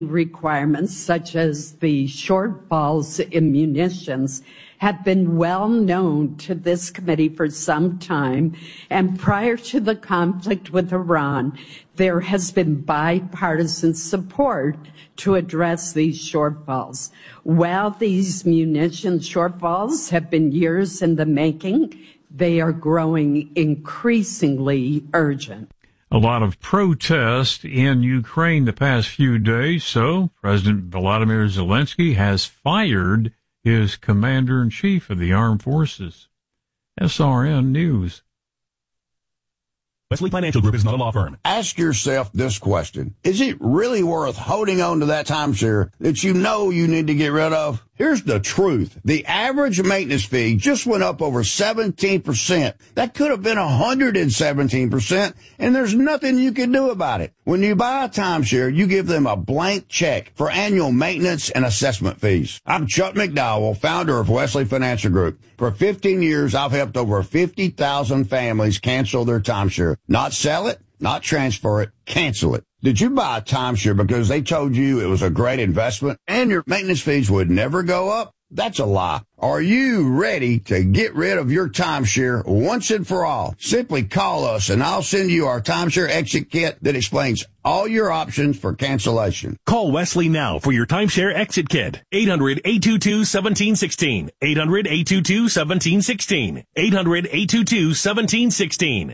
requirements, such as the shortfalls in munitions, have been well known to this committee for some time. And prior to the conflict with Iran, there has been bipartisan support to address these shortfalls. While these munition shortfalls have been years in the making, they are growing increasingly urgent. A lot of protest in Ukraine the past few days, so President Volodymyr Zelensky has fired his commander-in-chief of the armed forces. SRN News. Wesley Financial Group is not a law firm. Ask yourself this question. Is it really worth holding on to that timeshare that you know you need to get rid of? Here's the truth. The average maintenance fee just went up over 17%. That could have been 117%, and there's nothing you can do about it. When you buy a timeshare, you give them a blank check for annual maintenance and assessment fees. I'm Chuck McDowell, founder of Wesley Financial Group. For 15 years, I've helped over 50,000 families cancel their timeshare. Not sell it, not transfer it, cancel it. Did you buy a timeshare because they told you it was a great investment and your maintenance fees would never go up? That's a lie. Are you ready to get rid of your timeshare once and for all? Simply call us and I'll send you our timeshare exit kit that explains all your options for cancellation. Call Wesley now for your timeshare exit kit. 800-822-1716. 800-822-1716. 800-822-1716.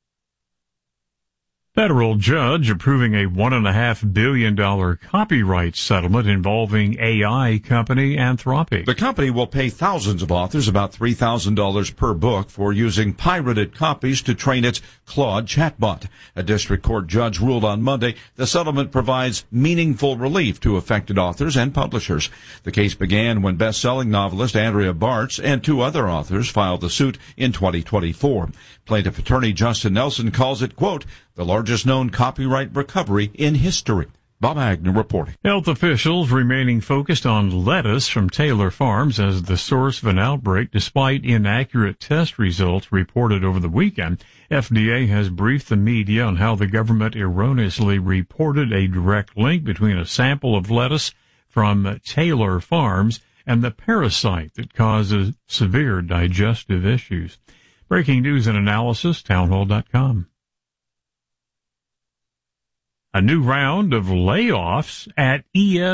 Federal judge approving a $1.5 billion copyright settlement involving AI company Anthropic. The company will pay thousands of authors about $3,000 per book for using pirated copies to train its Claude chatbot. A district court judge ruled on Monday the settlement provides meaningful relief to affected authors and publishers. The case began when best-selling novelist Andrea Bartz and two other authors filed the suit in 2024. Plaintiff attorney Justin Nelson calls it, quote, the largest known copyright recovery in history. Bob Agnew reporting. Health officials remaining focused on lettuce from Taylor Farms as the source of an outbreak despite inaccurate test results reported over the weekend. FDA has briefed the media on how the government erroneously reported a direct link between a sample of lettuce from Taylor Farms and the parasite that causes severe digestive issues. Breaking news and analysis, townhall.com. A new round of layoffs at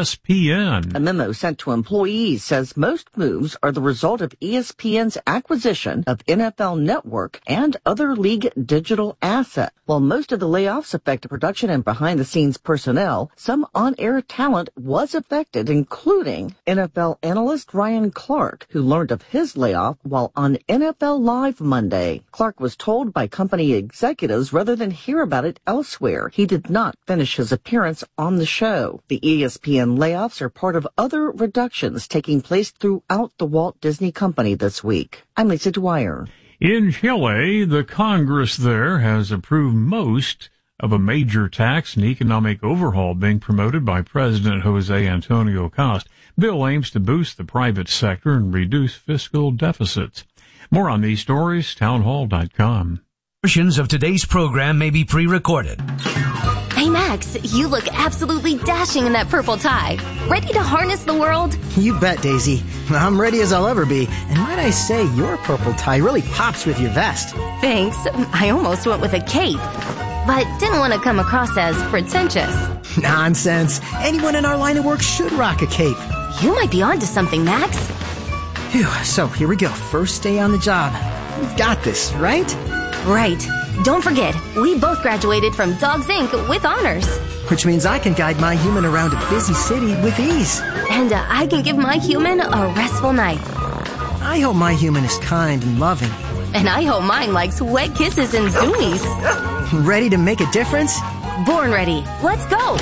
ESPN. A memo sent to employees says most moves are the result of ESPN's acquisition of NFL Network and other league digital asset. While most of the layoffs affect production and behind-the-scenes personnel, some on-air talent was affected, including NFL analyst Ryan Clark, who learned of his layoff while on NFL Live Monday. Clark was told by company executives rather than hear about it elsewhere. He did not finish his appearance on the show. The ESPN layoffs are part of other reductions taking place throughout the Walt Disney Company this week. I'm Lisa Dwyer. In Chile, the Congress there has approved most of a major tax and economic overhaul being promoted by President Jose Antonio Cast. Bill aims to boost the private sector and reduce fiscal deficits. More on these stories, townhall.com. Portions of today's program may be pre-recorded. Hey, Max, you look absolutely dashing in that purple tie. Ready to harness the world? You bet, Daisy. I'm ready as I'll ever be. And might I say, your purple tie really pops with your vest. Thanks. I almost went with a cape, but didn't want to come across as pretentious. Nonsense. Anyone in our line of work should rock a cape. You might be onto something, Max. Phew, so here we go. First day on the job. We've got this, right? Right. Don't forget, we both graduated from Dogs Inc. with honors. Which means I can guide my human around a busy city with ease. And I can give my human a restful night. I hope my human is kind and loving. And I hope mine likes wet kisses and zoomies. Ready to make a difference? Born ready. Let's go.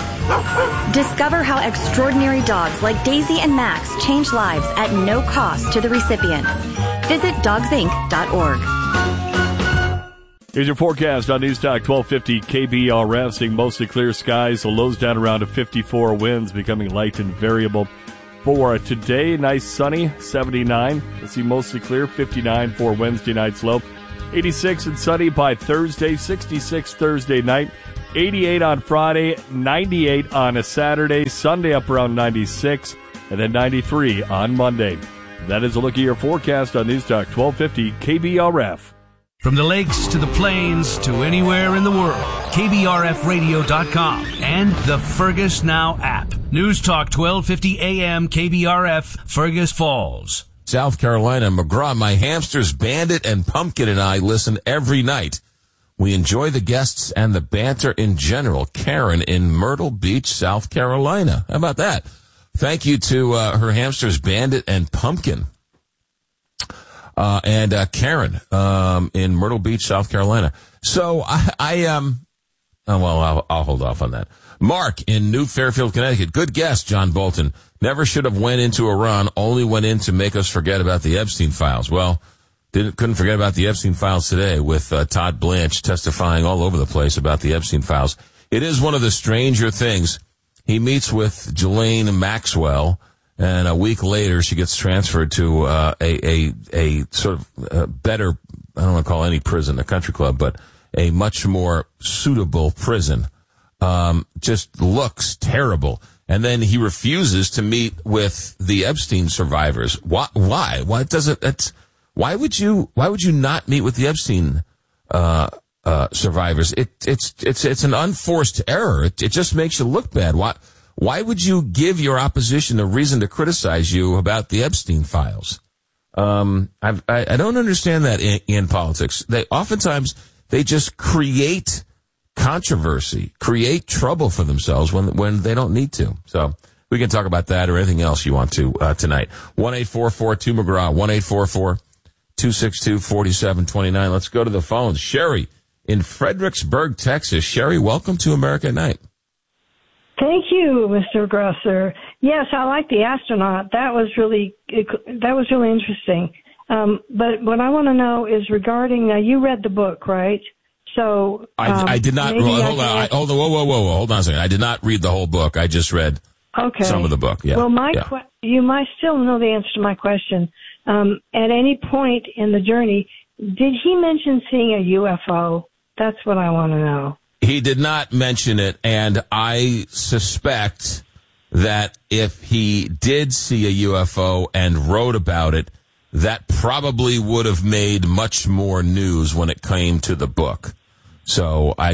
Discover how extraordinary dogs like Daisy and Max change lives at no cost to the recipients. Visit dogsinc.org. Here's your forecast on News Talk 1250 KBRF. Seeing mostly clear skies, the lows down around to 54, winds becoming light and variable. For today, nice sunny, 79. We'll see mostly clear, 59 for Wednesday night's low. 86 and sunny by Thursday, 66 Thursday night, 88 on Friday, 98 on a Saturday, Sunday up around 96, and then 93 on Monday. That is a look at your forecast on News Talk 1250 KBRF. From the lakes to the plains to anywhere in the world, KBRFradio.com and the Fergus Now app. News Talk 1250 AM KBRF, Fergus Falls. South Carolina, McGraw, my hamsters Bandit and Pumpkin and I listen every night. We enjoy the guests and the banter in general. Karen in Myrtle Beach, South Carolina. How about that? Thank you to her hamsters Bandit and Pumpkin. And Karen in Myrtle Beach, South Carolina. So I'll hold off on that. Mark in New Fairfield, Connecticut. Good guess, John Bolton. Never should have went into Iran, only went in to make us forget about the Epstein files. Well, couldn't forget about the Epstein files today with Todd Blanche testifying all over the place about the Epstein files. It is one of the stranger things. He meets with Ghislaine Maxwell, and a week later she gets transferred to a sort of better, I don't want to call any prison a country club, but a much more suitable prison. Just looks terrible. And then he refuses to meet with the Epstein survivors. Why? Why would you not meet with the Epstein survivors? It's an unforced error. It just makes you look bad. Why would you give your opposition a reason to criticize you about the Epstein files? I don't understand that in politics. Oftentimes they just create controversy, create trouble for themselves when they don't need to. So we can talk about that or anything else you want to tonight. 1-844-2McGraw, 1-844-262-4729. Let's go to the phones. Sherry in Fredericksburg, Texas. Sherry, welcome to America at Night. Thank you, Mr. Grosser. Yes, I like the astronaut. That was really interesting. But what I want to know is regarding, now you read the book, right? So I did not. Hold on. Hold on a second. I did not read the whole book. I just read some of the book. Yeah. Well, you might still know the answer to my question. At any point in the journey, did he mention seeing a UFO? That's what I want to know. He did not mention it, and I suspect that if he did see a UFO and wrote about it, that probably would have made much more news when it came to the book. So I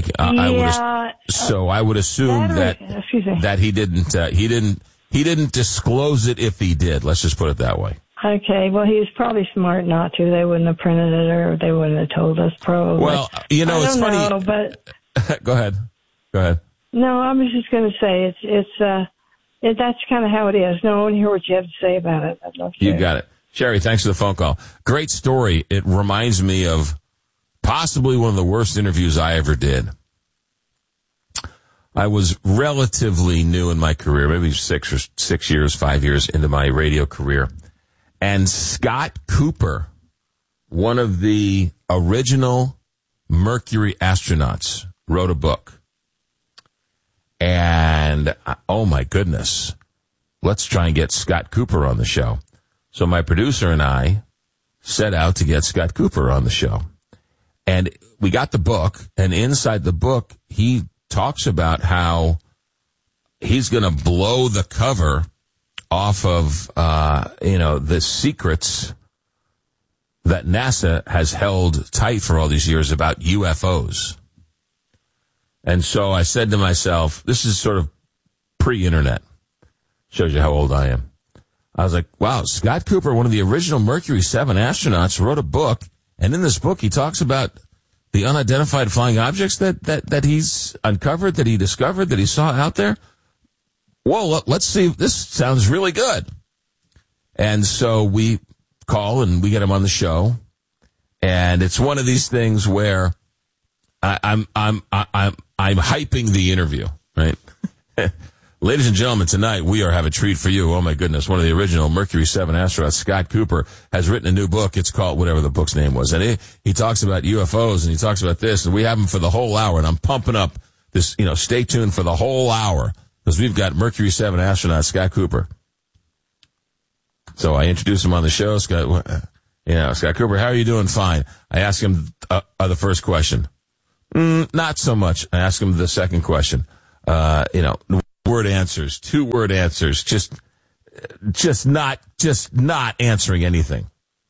would assume that he didn't disclose it if he did. Let's just put it that way. Okay, well, he was probably smart not to. They wouldn't have printed it, or they wouldn't have told us, probably. Well, it's funny. But Go ahead. No, I was just going to say that's kind of how it is. No, I want to hear what you have to say about it. I'd love to. You got it. Sherry, thanks for the phone call. Great story. It reminds me of possibly one of the worst interviews I ever did. I was relatively new in my career, maybe 5 years into my radio career. And Scott Cooper, one of the original Mercury astronauts, wrote a book. And, oh my goodness, let's try and get Scott Cooper on the show. So my producer and I set out to get Scott Cooper on the show. And we got the book, and inside the book, he talks about how he's going to blow the cover off of, the secrets that NASA has held tight for all these years about UFOs. And so I said to myself, this is sort of pre-internet. Shows you how old I am. I was like, wow, Scott Cooper, one of the original Mercury 7 astronauts, wrote a book. And in this book, he talks about the unidentified flying objects that he's uncovered, that he discovered, that he saw out there. Well, let's see. This sounds really good. And so we call and we get him on the show. And it's one of these things where I'm hyping the interview, right? Ladies and gentlemen, tonight we have a treat for you. Oh my goodness. One of the original Mercury 7 astronauts, Scott Cooper, has written a new book. It's called whatever the book's name was. And he talks about UFOs and he talks about this, and we have him for the whole hour. And I'm pumping up this, stay tuned for the whole hour because we've got Mercury 7 astronaut Scott Cooper. So I introduced him on the show. Scott Cooper, how are you doing? Fine. I asked him the first question. Not so much. I ask him the second question. Word answers, 2-word answers, just not answering anything.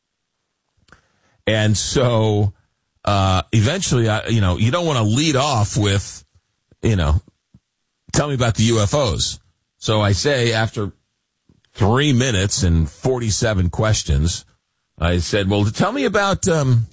And so, eventually, you don't want to lead off with, tell me about the UFOs. So I say, after 3 minutes and 47 questions, I said, well, tell me about these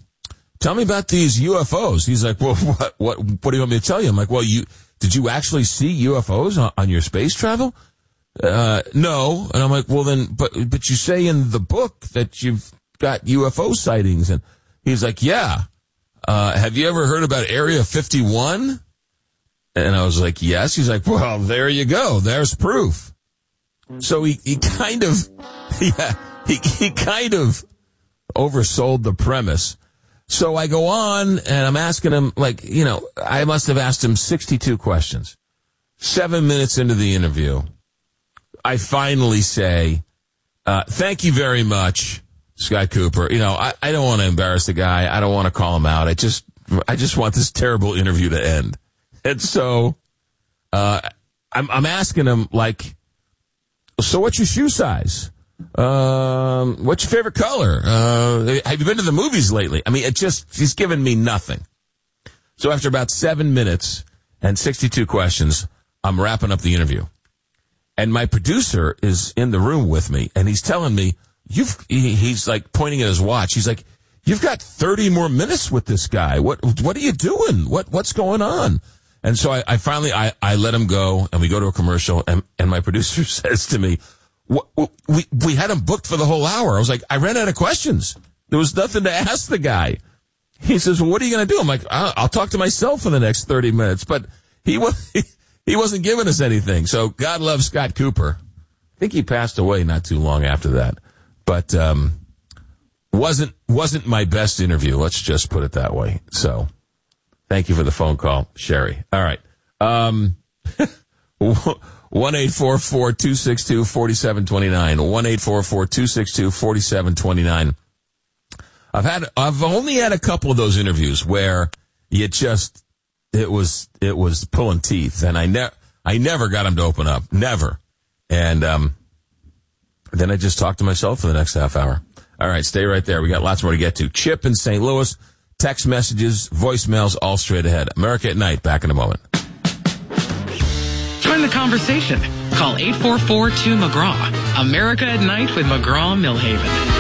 UFOs. He's like, well, what do you want me to tell you? I'm like, well, did you actually see UFOs on your space travel? No. And I'm like, well then, but you say in the book that you've got UFO sightings. And he's like, yeah. Have you ever heard about Area 51? And I was like, yes. He's like, well, there you go. There's proof. So he kind of oversold the premise. So I go on and I'm asking him, I must have asked him 62 questions. 7 minutes into the interview, I finally say, thank you very much, Scott Cooper. I don't want to embarrass the guy. I don't want to call him out. I just want this terrible interview to end. And so, I'm asking him, so what's your shoe size? What's your favorite color? Have you been to the movies lately? I mean, he's given me nothing. So after about 7 minutes and 62 questions, I'm wrapping up the interview. And my producer is in the room with me, and he's telling me, he's like pointing at his watch. He's like, you've got 30 more minutes with this guy. What are you doing? What's going on? And so I finally let him go, and we go to a commercial, and my producer says to me, we had him booked for the whole hour. I was like, I ran out of questions. There was nothing to ask the guy. He says, well, what are you going to do? I'm like, I'll talk to myself for the next 30 minutes. But he wasn't giving us anything. So God love Scott Cooper. I think he passed away not too long after that. But wasn't my best interview. Let's just put it that way. So thank you for the phone call, Sherry. All right. 1-844-262-4729. 1-844-262-4729. I've only had a couple of those interviews where it was pulling teeth, and I never got him to open up. Never. And then I just talked to myself for the next half hour. All right, stay right there. We got lots more to get to. Chip in St. Louis, text messages, voicemails, all straight ahead. America at Night, back in a moment. Join the conversation. Call 844-2-McGraw. America at Night with McGraw-Millhaven.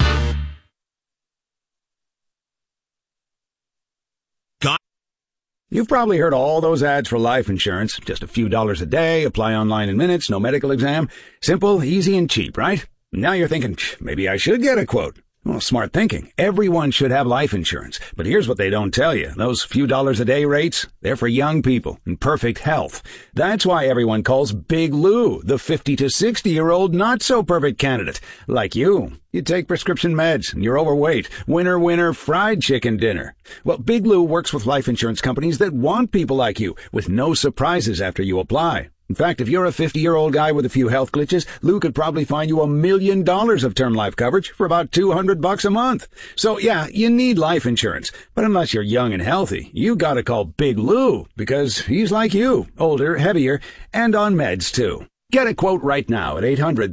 You've probably heard all those ads for life insurance. Just a few dollars a day, apply online in minutes, no medical exam. Simple, easy, and cheap, right? Now you're thinking, maybe I should get a quote. Well, smart thinking. Everyone should have life insurance. But here's what they don't tell you. Those few dollars a day rates, they're for young people in perfect health. That's why everyone calls Big Lou the 50 to 60-year-old not-so-perfect candidate. Like you. You take prescription meds, and you're overweight. Winner, fried chicken dinner. Well, Big Lou works with life insurance companies that want people like you, with no surprises after you apply. In fact, if you're a 50-year-old guy with a few health glitches, Lou could probably find you $1 million of term life coverage for about $200 a month. So yeah, you need life insurance. But unless you're young and healthy, you gotta call Big Lou, because he's like you, older, heavier, and on meds too. Get a quote right now at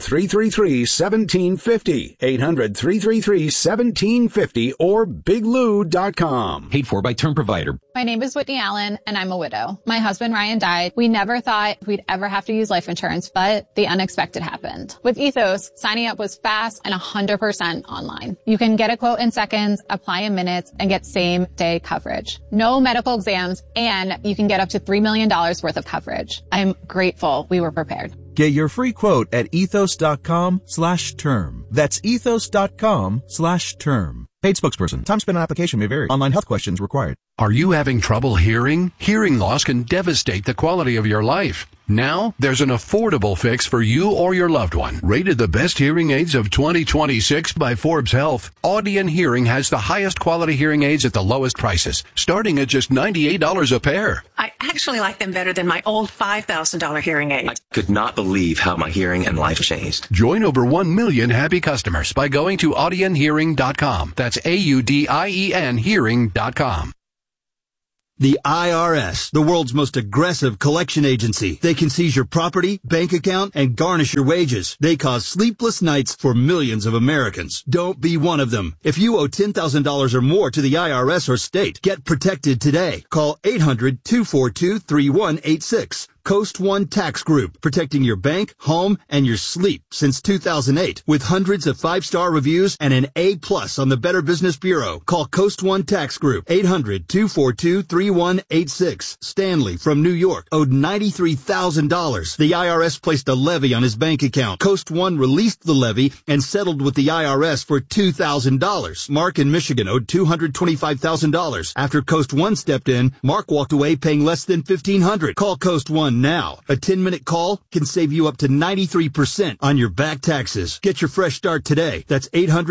800-333-1750, 800-333-1750, or biglou.com. Paid for by Term Provider. My name is Whitney Allen, and I'm a widow. My husband, Ryan, died. We never thought we'd ever have to use life insurance, but the unexpected happened. With Ethos, signing up was fast and 100% online. You can get a quote in seconds, apply in minutes, and get same-day coverage. No medical exams, and you can get up to $3 million worth of coverage. I'm grateful we were prepared. Get your free quote at ethos.com/term. That's ethos.com/term. Paid spokesperson. Time spent on application may vary. Online health questions required. Are you having trouble hearing? Hearing loss can devastate the quality of your life. Now, there's an affordable fix for you or your loved one. Rated the best hearing aids of 2026 by Forbes Health, Audion Hearing has the highest quality hearing aids at the lowest prices, starting at just $98 a pair. I actually like them better than my old $5,000 hearing aid. I could not believe how my hearing and life changed. Join over 1 million happy customers by going to audionhearing.com. That's AUDIEN hearing.com. The IRS, the world's most aggressive collection agency. They can seize your property, bank account, and garnish your wages. They cause sleepless nights for millions of Americans. Don't be one of them. If you owe $10,000 or more to the IRS or state, get protected today. Call 800-242-3186. Coast One Tax Group, protecting your bank, home, and your sleep since 2008. With hundreds of 5-star reviews and an A+ on the Better Business Bureau. Call Coast One Tax Group, 800-242-3186. Stanley from New York owed $93,000. The IRS placed a levy on his bank account. Coast One released the levy and settled with the IRS for $2,000. Mark in Michigan owed $225,000. After Coast One stepped in, Mark walked away paying less than $1,500. Call Coast One now. A 10-minute call can save you up to 93% on your back taxes. Get your fresh start today. That's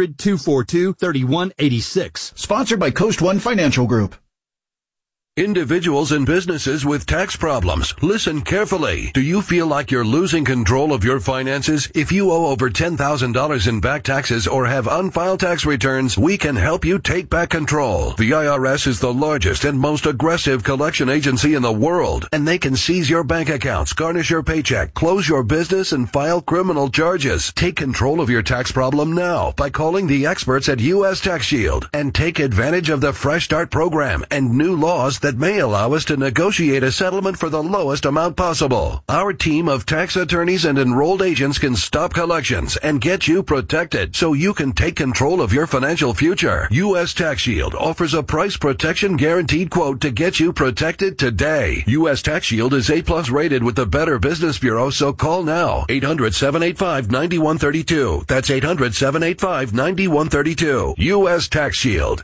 800-242-3186. Sponsored by Coast One Financial Group. Individuals and businesses with tax problems, listen carefully. Do you feel like you're losing control of your finances? If you owe over $10,000 in back taxes or have unfiled tax returns, we can help you take back control. The IRS is the largest and most aggressive collection agency in the world, and they can seize your bank accounts, garnish your paycheck, close your business, and file criminal charges. Take control of your tax problem now by calling the experts at U.S. Tax Shield and take advantage of the Fresh Start program and new laws that may allow us to negotiate a settlement for the lowest amount possible. Our team of tax attorneys and enrolled agents can stop collections and get you protected so you can take control of your financial future. U.S. Tax Shield offers a price protection guaranteed quote to get you protected today. U.S. Tax Shield is A+ rated with the Better Business Bureau, so call now. 800-785-9132. That's 800-785-9132. U.S. Tax Shield.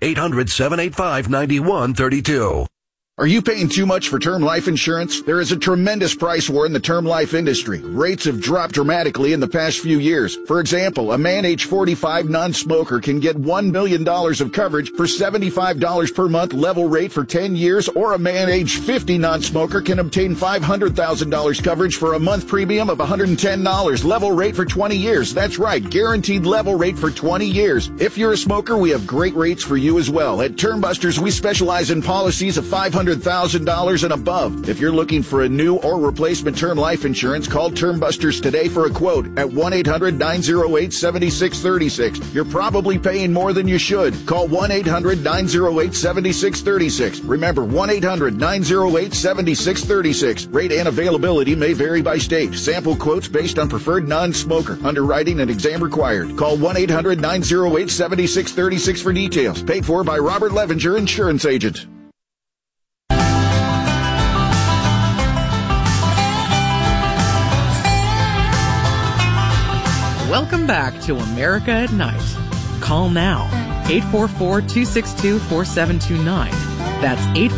800-785-9132. Are you paying too much for term life insurance? There is a tremendous price war in the term life industry. Rates have dropped dramatically in the past few years. For example, a man age 45 non-smoker can get $1 million of coverage for $75 per month level rate for 10 years, or a man age 50 non-smoker can obtain $500,000 coverage for a month premium of $110 level rate for 20 years. That's right, guaranteed level rate for 20 years. If you're a smoker, we have great rates for you as well. At Term Busters, we specialize in policies of $500,000 and above. If you're looking for a new or replacement term life insurance, call Term Busters today for a quote at 1-800-908-7636. You're probably paying more than you should. Call 1-800-908-7636. Remember, 1-800-908-7636. Rate and availability may vary by state. Sample quotes based on preferred non-smoker. Underwriting and exam required. Call 1-800-908-7636 for details. Paid for by Robert Levenger, Insurance Agent. Welcome back to America at Night. Call now, 844-262-4729. That's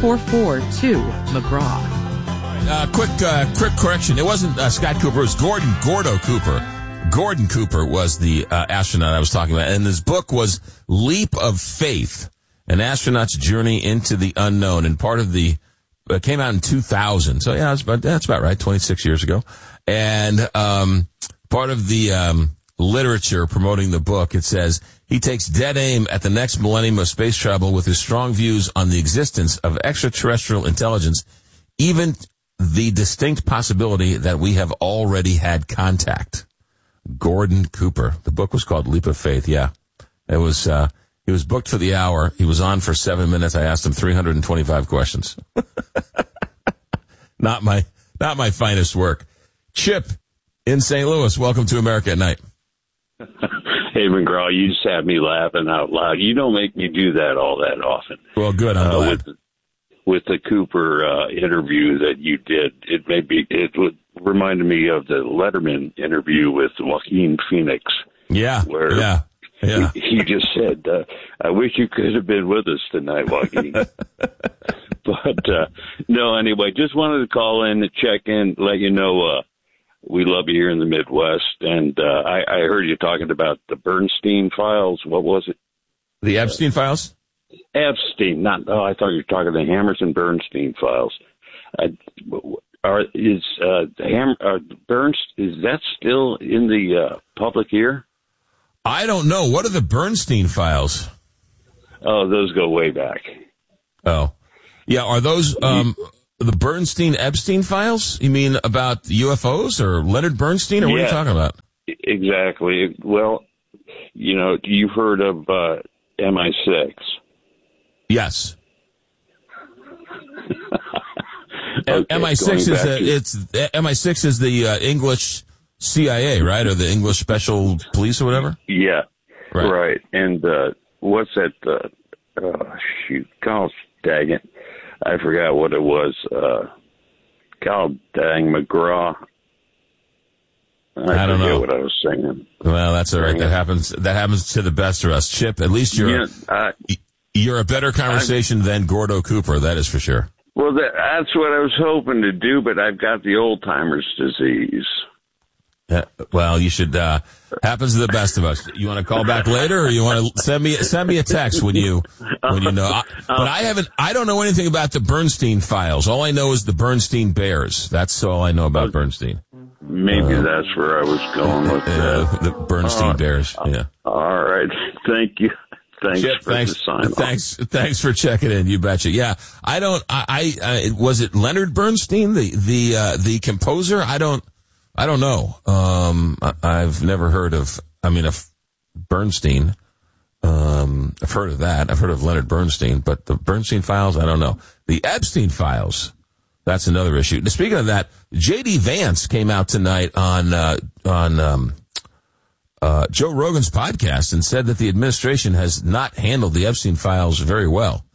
844-2-McGraw. Quick correction. It wasn't Scott Cooper. It was Gordo Cooper. Gordon Cooper was the astronaut I was talking about. And his book was Leap of Faith, an astronaut's journey into the unknown. And part of the came out in 2000. So, yeah, that's about right, 26 years ago. And part of the literature promoting the book, it says, he takes dead aim at the next millennium of space travel with his strong views on the existence of extraterrestrial intelligence, even the distinct possibility that we have already had contact. Gordon Cooper. The book was called Leap of Faith. Yeah. It was, he was booked for the hour. He was on for 7 minutes. I asked him 325 questions. Not my finest work. Chip in St. Louis. Welcome to America at Night. Hey, McGraw, you just had me laughing out loud. You don't make me do that all that often. Well, good. I'm glad. With the Cooper interview that you did, it reminded me of the Letterman interview with Joaquin Phoenix. Yeah. Where he just said, I wish you could have been with us tonight, Joaquin. But, no, anyway, just wanted to call in to check in, let you know, we love you here in the Midwest. And I heard you talking about the Bernstein files. What was it? The Epstein files? Epstein. I thought you were talking the Hammerson Bernstein files. Is that still in the public ear? I don't know. What are the Bernstein files? Oh, those go way back. Oh. Yeah, are those the Bernstein-Epstein files? You mean about UFOs or Leonard Bernstein, or what are you talking about? Exactly. Well, you've heard of MI6. Yes. Okay, MI6 is the English CIA, right, or the English Special Police or whatever. Yeah, right. And what's that? Gosh dang it, I forgot what it was. God dang McGraw. I don't know what I was saying. Well, that's all right. That happens to the best of us. Chip, at least you're a better conversation than Gordo Cooper. That is for sure. Well, that's what I was hoping to do, but I've got the old timer's disease. Well, you should. Happens to the best of us. You want to call back later, or you want to send me a text when you know? But I don't know anything about the Bernstein files. All I know is the Bernstein Bears. That's all I know about Bernstein. Maybe that's where I was going with the Bernstein Bears. Yeah. All right. Thank you. Chip, thanks for checking in. You betcha. Yeah. Was it Leonard Bernstein, the composer? I don't know. I've never heard of Bernstein. I've heard of that. I've heard of Leonard Bernstein, but the Bernstein files, I don't know. The Epstein files, that's another issue. Speaking of that, J.D. Vance came out tonight on Joe Rogan's podcast and said that the administration has not handled the Epstein files very well.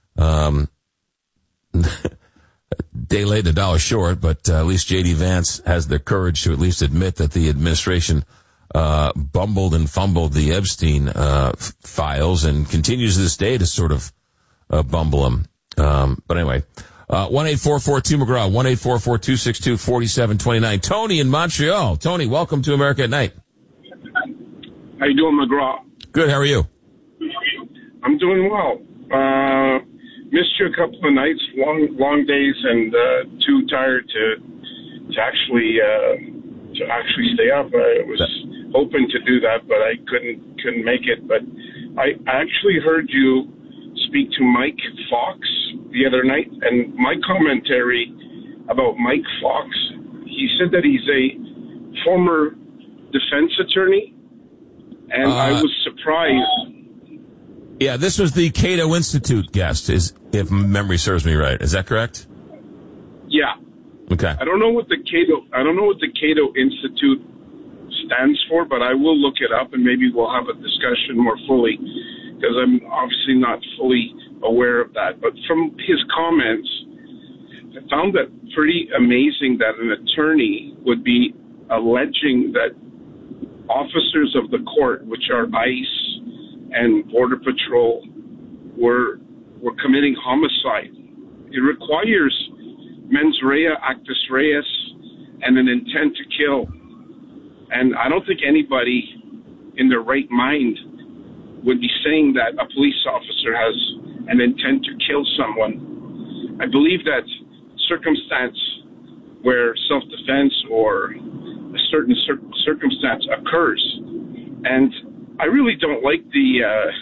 Day late, a dollar short, but at least J.D. Vance has the courage to at least admit that the administration bumbled and fumbled the Epstein files and continues to this day to sort of bumble them. But anyway, 1-844-2-McGraw, 1-844-262-4729. Tony in Montreal. Tony, welcome to America at Night. How you doing, McGraw? Good. How are you? I'm doing well. Missed you a couple of nights, long days, and too tired to actually stay up. I was hoping to do that, but I couldn't make it. But I actually heard you speak to Mike Fox the other night, and my commentary about Mike Fox, he said that he's a former defense attorney, and I was surprised. Yeah, this was the Cato Institute guest, if memory serves me right. Is that correct? Yeah. Okay. I don't know what the Cato Institute stands for, but I will look it up and maybe we'll have a discussion more fully, because I'm obviously not fully aware of that. But from his comments, I found that pretty amazing that an attorney would be alleging that officers of the court, which are ICE and Border Patrol, were committing homicide. It requires mens rea, actus reus, and an intent to kill. And I don't think anybody in their right mind would be saying that a police officer has an intent to kill someone. I believe that circumstance where self-defense or a certain circumstance occurs, and I really don't like the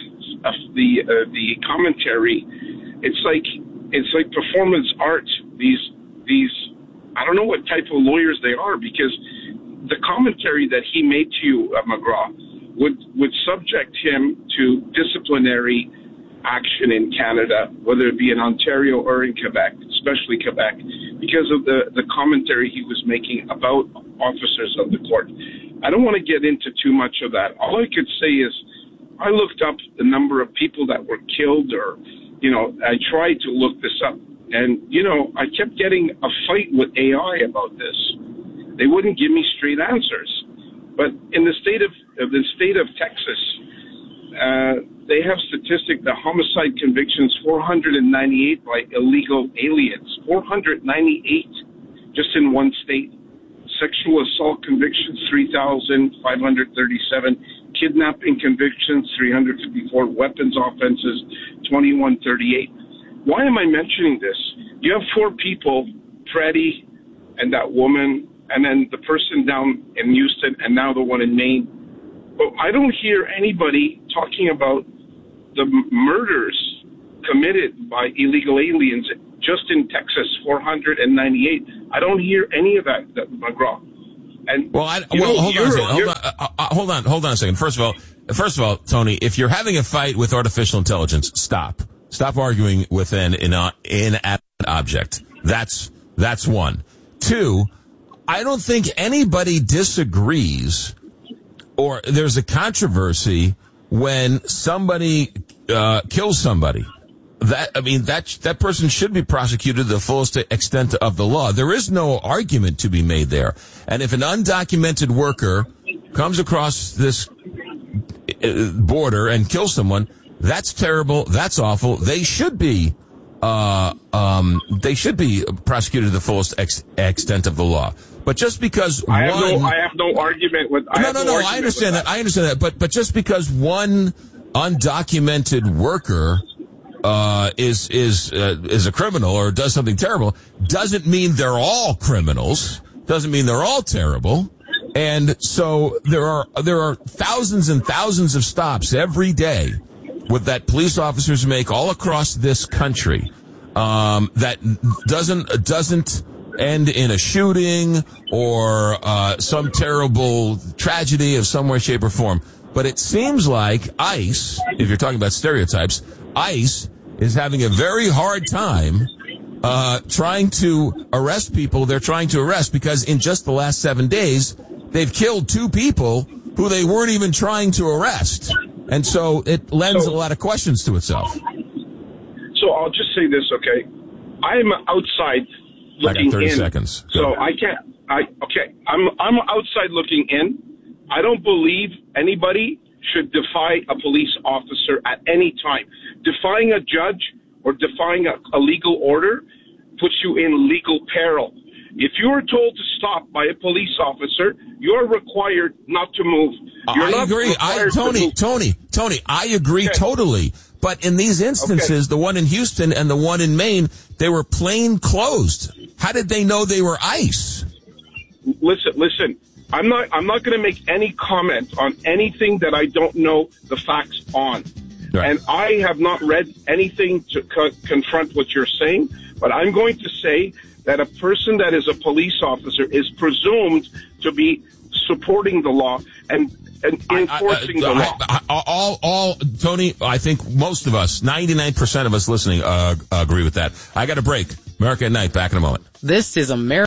commentary. It's like performance art. These I don't know what type of lawyers they are, because the commentary that he made to you, McGraw, would subject him to disciplinary action in Canada, whether it be in Ontario or in Quebec, especially Quebec, because of the commentary he was making about officers of the court. I don't want to get into too much of that. All I could say is I looked up the number of people that were killed, or, I tried to look this up, and, I kept getting a fight with AI about this. They wouldn't give me straight answers. But in the state of Texas, they have statistic that homicide convictions 498 by illegal aliens, 498 just in one state. Sexual assault convictions 3,537, kidnapping convictions 354, weapons offenses 2138. Why am I mentioning this? You have four people, Freddie and that woman, and then the person down in Houston, and now the one in Maine. But I don't hear anybody talking about the murders committed by illegal aliens just in Texas, 498. I don't hear any of that McGraw. And hold on a second. First of all, Tony, if you're having a fight with artificial intelligence, stop arguing with an inanimate object. That's one. Two, I don't think anybody disagrees or there's a controversy when somebody kills somebody. That person should be prosecuted to the fullest extent of the law. There is no argument to be made there. And if an undocumented worker comes across this border and kills someone, that's terrible. That's awful. They should be prosecuted to the fullest extent of the law. But just because I have no argument with. I understand that. I understand that. But just because one undocumented worker is a criminal or does something terrible doesn't mean they're all criminals. Doesn't mean they're all terrible. And so there are thousands and thousands of stops every day that police officers make all across this country that doesn't end in a shooting or some terrible tragedy of some way, shape, or form. But it seems like ICE, if you're talking about stereotypes, ICE is having a very hard time trying to arrest people they're trying to arrest, because in just the last 7 days, they've killed 2 people who they weren't even trying to arrest. And so it lends a lot of questions to itself. So I'll just say this, okay? I'm outside looking in. I got 30 seconds. So I can't. I'm outside looking in. I don't believe anybody should defy a police officer at any time. Defying a judge or defying a legal order puts you in legal peril. If you are told to stop by a police officer, you're required not to move. I agree. Tony, I agree totally. But in these instances, the one in Houston and the one in Maine, they were plain closed. How did they know they were ICE? Listen. I'm not going to make any comment on anything that I don't know the facts on. Right. And I have not read anything to confront what you're saying, but I'm going to say that a person that is a police officer is presumed to be supporting the law and enforcing the law. Tony, I think most of us, 99% of us listening, agree with that. I got a break. America at Night, back in a moment. This is America.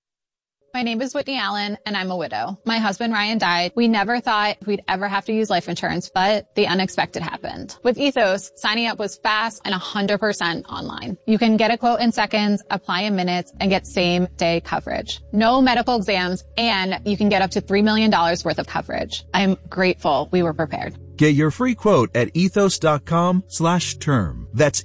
My name is Whitney Allen, and I'm a widow. My husband, Ryan, died. We never thought we'd ever have to use life insurance, but the unexpected happened. With Ethos, signing up was fast and 100% online. You can get a quote in seconds, apply in minutes, and get same-day coverage. No medical exams, and you can get up to $3 million worth of coverage. I'm grateful we were prepared. Get your free quote at ethos.com/term. That's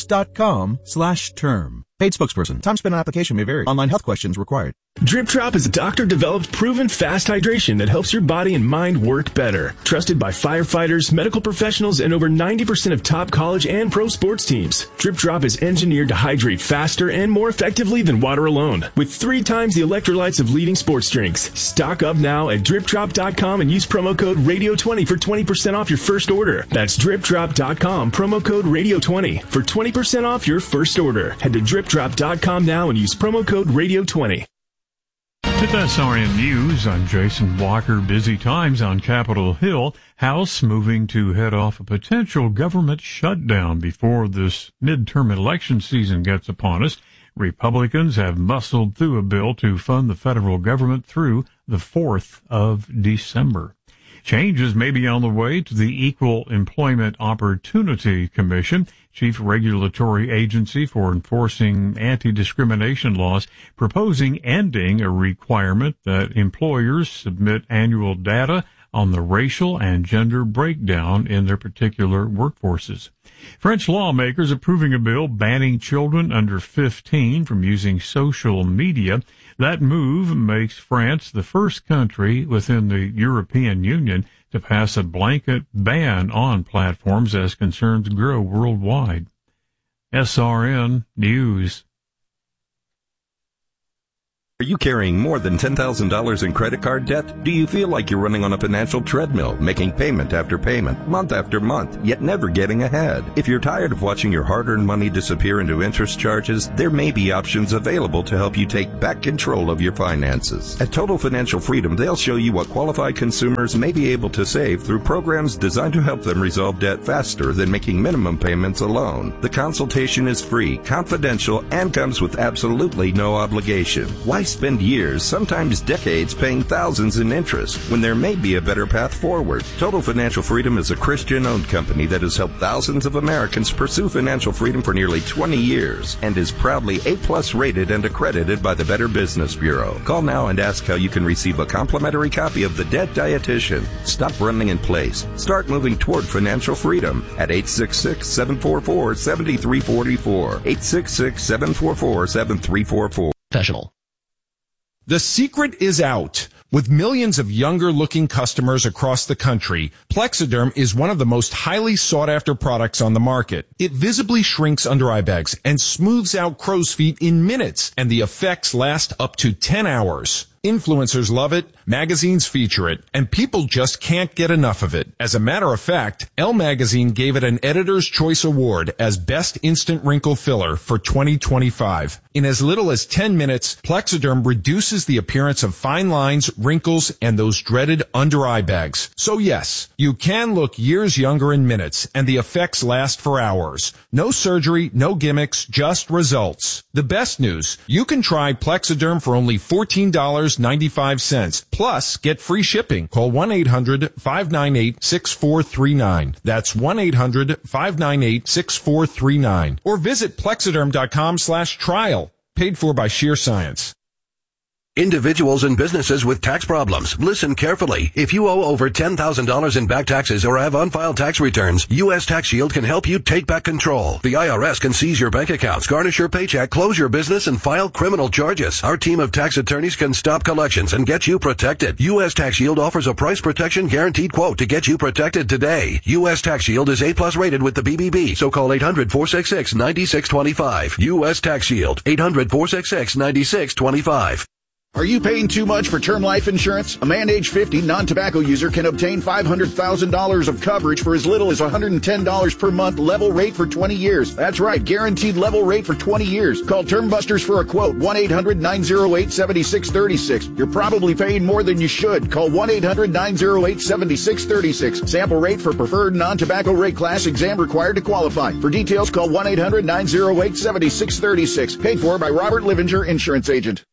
ethos.com/term. Paid spokesperson. Time spent on application may vary. Online health questions required. Drip Drop is a doctor-developed, proven fast hydration that helps your body and mind work better. Trusted by firefighters, medical professionals, and over 90% of top college and pro sports teams. Drip Drop is engineered to hydrate faster and more effectively than water alone, with 3 times the electrolytes of leading sports drinks. Stock up now at dripdrop.com and use promo code RADIO20 for 20% off your first order. That's dripdrop.com, promo code RADIO20 for 20% off your first order. Head to dripdrop.com now and use promo code RADIO20. With SRN News, I'm Jason Walker. Busy times on Capitol Hill. House moving to head off a potential government shutdown before this midterm election season gets upon us. Republicans have muscled through a bill to fund the federal government through the 4th of December. Changes may be on the way to the Equal Employment Opportunity Commission, chief regulatory agency for enforcing anti-discrimination laws, proposing ending a requirement that employers submit annual data on the racial and gender breakdown in their particular workforces. French lawmakers approving a bill banning children under 15 from using social media. That move makes France the first country within the European Union to pass a blanket ban on platforms as concerns grow worldwide. SRN News. Are you carrying more than $10,000 in credit card debt? Do you feel like you're running on a financial treadmill, making payment after payment, month after month, yet never getting ahead? If you're tired of watching your hard-earned money disappear into interest charges, there may be options available to help you take back control of your finances. At Total Financial Freedom, they'll show you what qualified consumers may be able to save through programs designed to help them resolve debt faster than making minimum payments alone. The consultation is free, confidential, and comes with absolutely no obligation. Why spend years, sometimes decades, paying thousands in interest when there may be a better path forward? Total Financial Freedom is a Christian-owned company that has helped thousands of Americans pursue financial freedom for nearly 20 years and is proudly A+ rated and accredited by the Better Business Bureau. Call now and ask how you can receive a complimentary copy of The Debt Dietitian. Stop running in place. Start moving toward financial freedom at 866-744-7344. 866-744-7344. Professional. The secret is out. With millions of younger-looking customers across the country, Plexiderm is one of the most highly sought-after products on the market. It visibly shrinks under-eye bags and smooths out crow's feet in minutes, and the effects last up to 10 hours. Influencers love it, magazines feature it, and people just can't get enough of it. As a matter of fact, Elle Magazine gave it an Editor's Choice Award as Best Instant Wrinkle Filler for 2025. In as little as 10 minutes, Plexiderm reduces the appearance of fine lines, wrinkles, and those dreaded under-eye bags. So yes, you can look years younger in minutes, and the effects last for hours. No surgery, no gimmicks, just results. The best news, you can try Plexiderm for only $14.95. Plus, get free shipping. Call 1-800-598-6439. That's 1-800-598-6439. Or visit Plexiderm.com/trial. Paid for by Sheer Science. Individuals and businesses with tax problems, listen carefully. If you owe over $10,000 in back taxes or have unfiled tax returns, U.S. Tax Shield can help you take back control. The IRS can seize your bank accounts, garnish your paycheck, close your business, and file criminal charges. Our team of tax attorneys can stop collections and get you protected. U.S. Tax Shield offers a price protection guaranteed quote to get you protected today. U.S. Tax Shield is A+ rated with the BBB, so call 800-466-9625. U.S. Tax Shield, 800-466-9625. Are you paying too much for term life insurance? A man age 50, non-tobacco user can obtain $500,000 of coverage for as little as $110 per month, level rate for 20 years. That's right, guaranteed level rate for 20 years. Call Term Busters for a quote, 1-800-908-7636. You're probably paying more than you should. Call 1-800-908-7636. Sample rate for preferred non-tobacco rate class, exam required to qualify. For details, call 1-800-908-7636. Paid for by Robert Livinger, Insurance Agent.